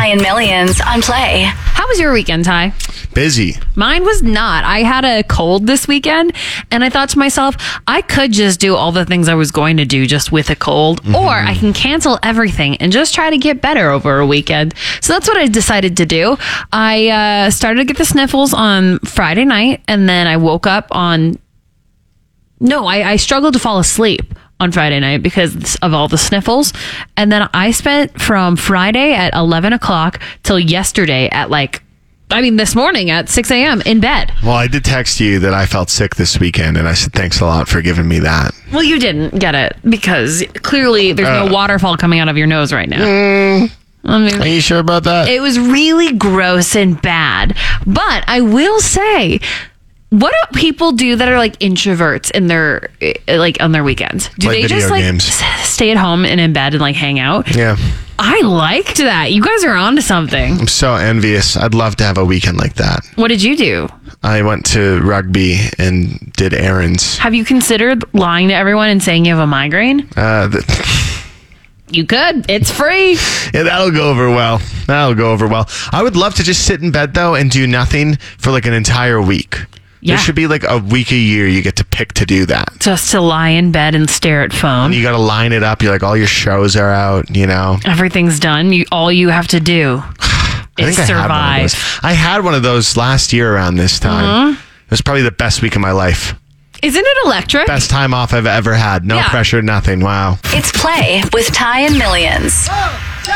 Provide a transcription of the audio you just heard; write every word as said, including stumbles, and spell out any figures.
Ty and Millions on Play. How was your weekend, Ty? Busy. Mine was not. I had a cold this weekend, and I thought to myself, I could just do all the things I was going to do just with a cold, mm-hmm. or I can cancel everything and just try to get better over a weekend. So that's what I decided to do. I uh, started to get the sniffles on Friday night, and then I woke up on... No, I, I struggled to fall asleep on Friday night because of all the sniffles. And then I spent from Friday at eleven o'clock till yesterday at like, I mean, this morning at six a.m. in bed. Well, I did text you that I felt sick this weekend, and I said thanks a lot for giving me that. Well, you didn't get it because clearly there's uh, no waterfall coming out of your nose right now. Mm, I mean, are you sure about that? It was really gross and bad. But I will say... What do people do that are like introverts in their like on their weekends? Do Play they just like games. s- stay at home and in bed and like hang out? Yeah. I liked that. You guys are onto something. I'm so envious. I'd love to have a weekend like that. What did you do? I went to rugby and did errands. Have you considered lying to everyone and saying you have a migraine? Uh, the- You could. It's free. Yeah, that'll go over well. That'll go over well. I would love to just sit in bed though and do nothing for like an entire week. Yeah. There should be like a week a year you get to pick to do that. Just to lie in bed and stare at phone. And you got to line it up. You're like, all your shows are out, you know. Everything's done. You all you have to do I is think I had one of survive. those. I had one of those last year around this time. Mm-hmm. It was probably the best week of my life. Isn't it electric? Best time off I've ever had. No Yeah. pressure, nothing. Wow. It's Play with Ty and Millions.